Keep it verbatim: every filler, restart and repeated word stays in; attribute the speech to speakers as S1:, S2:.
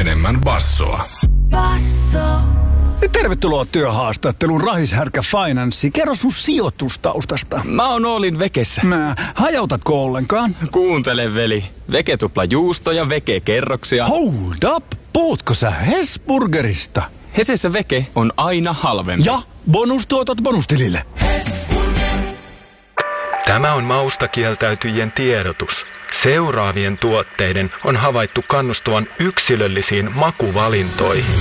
S1: enemmän bassoa.
S2: Basso.
S3: Tervetuloa työhaastatteluun Rahishärkä Finanssi. Kerro sun sijoitustaustasta.
S4: Mä oon Oolin Vekessä.
S3: Mä, hajautatko ollenkaan?
S4: Kuuntele, veli. Veke tupla juustoja, Veke kerroksia.
S3: Hold up! Puhutko sä Hesburgerista?
S4: Hesessä Veke on aina halvempi.
S3: Ja bonustuotot bonustilille.
S5: Tämä on maustakieltäytyjien tiedotus. Seuraavien tuotteiden on havaittu kannustavan yksilöllisiin makuvalintoihin.